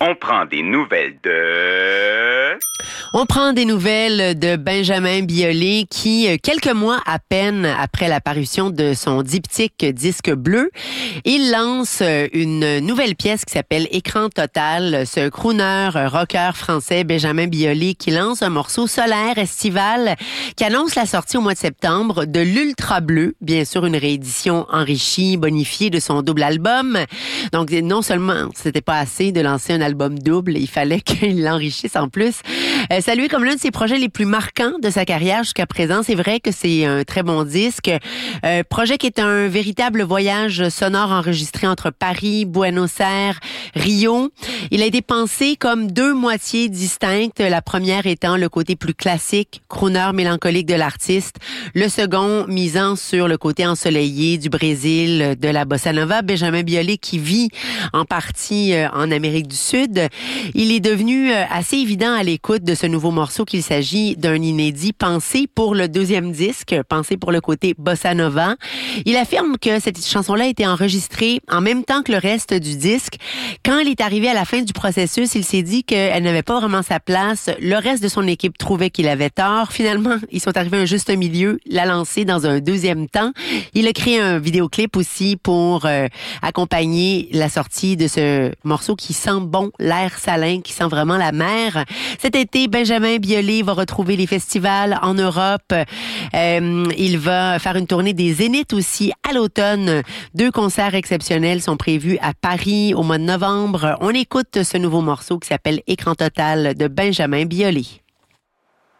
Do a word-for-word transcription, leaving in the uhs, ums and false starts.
On prend des nouvelles de... On prend des nouvelles de Benjamin Biolay qui, quelques mois à peine après la parution de son diptyque Disque bleu, il lance une nouvelle pièce qui s'appelle Écran total. Ce crooner rocker français Benjamin Biolay qui lance un morceau solaire estival qui annonce la sortie au mois de septembre de l'Ultra Bleu, bien sûr une réédition enrichie, bonifiée de son double album. Donc non seulement c'était pas assez de lancer un album double, il fallait qu'il l'enrichisse en plus. Euh, salué comme l'un de ses projets les plus marquants de sa carrière jusqu'à présent. C'est vrai que c'est un très bon disque. Euh, projet qui est un véritable voyage sonore enregistré entre Paris, Buenos Aires, Rio. Il a été pensé comme deux moitiés distinctes. La première étant le côté plus classique, crooner mélancolique de l'artiste. Le second misant sur le côté ensoleillé du Brésil, de la bossa nova. Benjamin Biolay qui vit en partie en Amérique du Sud. Il est devenu assez évident à l'écoute de ce nouveau morceau qu'il s'agit d'un inédit pensé pour le deuxième disque, pensé pour le côté bossa nova. Il affirme que cette chanson-là a été enregistrée en même temps que le reste du disque. Quand elle est arrivée à la fin du processus, il s'est dit qu'elle n'avait pas vraiment sa place. Le reste de son équipe trouvait qu'il avait tort. Finalement, ils sont arrivés à un juste milieu, l'a lancé dans un deuxième temps. Il a créé un vidéoclip aussi pour euh, accompagner la sortie de ce morceau qui sent bon, l'air salin, qui sent vraiment la mer. Cet été, Benjamin Biolay va retrouver les festivals en Europe. Euh, il va faire une tournée des Zéniths aussi à l'automne. Deux concerts exceptionnels sont prévus à Paris au mois de novembre. On écoute ce nouveau morceau qui s'appelle Écran total de Benjamin Biolay.